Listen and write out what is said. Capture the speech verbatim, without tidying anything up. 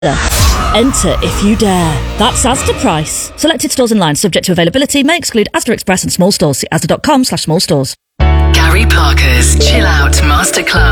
Enter if you dare. That's Asda price. Selected stores online subject to availability may exclude Asda Express and small stores. See asda dot com slash small stores. Gary Parker's Chill Out Masterclass.